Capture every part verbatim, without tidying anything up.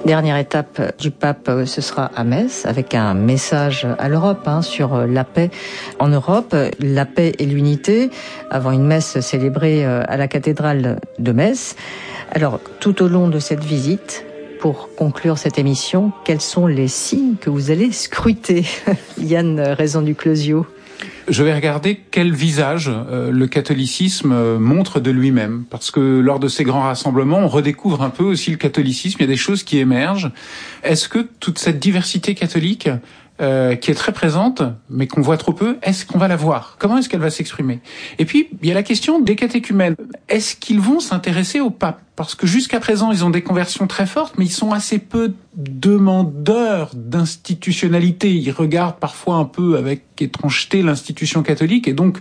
Dernière étape du pape, ce sera à Metz, avec un message à l'Europe hein, sur la paix en Europe, la paix et l'unité, avant une messe célébrée à la cathédrale de Metz. Alors, tout au long de cette visite, pour conclure cette émission, quels sont les signes que vous allez scruter, Yann Raison du Closio? Je vais regarder quel visage euh, le catholicisme euh, montre de lui-même. Parce que lors de ces grands rassemblements, on redécouvre un peu aussi le catholicisme. Il y a des choses qui émergent. Est-ce que toute cette diversité catholique, euh, qui est très présente, mais qu'on voit trop peu, est-ce qu'on va la voir? Comment est-ce qu'elle va s'exprimer? Et puis, il y a la question des catéchumènes. Est-ce qu'ils vont s'intéresser au pape? Parce que jusqu'à présent, ils ont des conversions très fortes, mais ils sont assez peu demandeurs d'institutionnalité. Ils regardent parfois un peu avec étrangeté l'institution catholique, et donc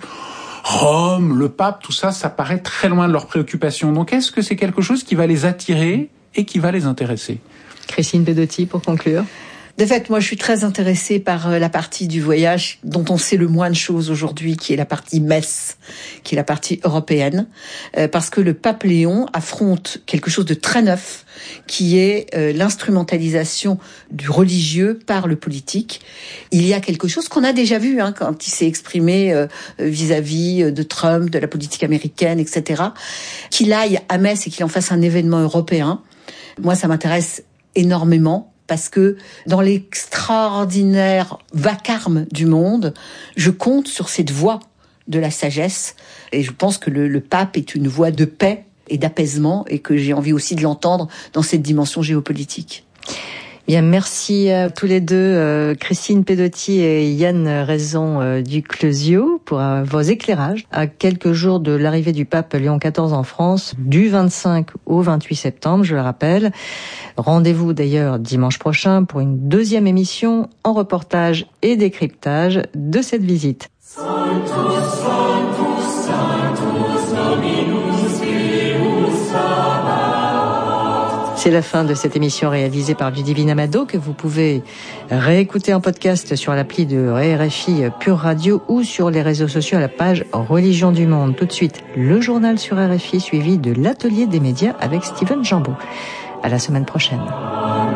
Rome, le pape, tout ça, ça paraît très loin de leurs préoccupations. Donc est-ce que c'est quelque chose qui va les attirer et qui va les intéresser? Christine Pedotti, pour conclure. De fait, moi, je suis très intéressée par la partie du voyage dont on sait le moins de choses aujourd'hui, qui est la partie Metz, qui est la partie européenne, euh, parce que le pape Léon affronte quelque chose de très neuf, qui est euh, l'instrumentalisation du religieux par le politique. Il y a quelque chose qu'on a déjà vu hein, quand il s'est exprimé euh, vis-à-vis de Trump, de la politique américaine, et cetera. Qu'il aille à Metz et qu'il en fasse un événement européen, moi, ça m'intéresse énormément. Parce que dans l'extraordinaire vacarme du monde, je compte sur cette voix de la sagesse. Et je pense que le, le pape est une voix de paix et d'apaisement et que j'ai envie aussi de l'entendre dans cette dimension géopolitique. Bien, merci à tous les deux, euh, Christine Pedotti et Yann Raison euh, du Closio, pour euh, vos éclairages à quelques jours de l'arrivée du pape Léon quatorze en France, du vingt-cinq au vingt-huit septembre, je le rappelle. Rendez-vous d'ailleurs dimanche prochain pour une deuxième émission en reportage et décryptage de cette visite. Sanctus, Sanctus, Sanctus, Dominus Deus Sabaoth. C'est la fin de cette émission réalisée par Ludivine Amado, que vous pouvez réécouter en podcast sur l'appli de R F I Pure Radio ou sur les réseaux sociaux à la page Religion du Monde. Tout de suite, le journal sur R F I suivi de l'atelier des médias avec Steven Jambeau. À la semaine prochaine.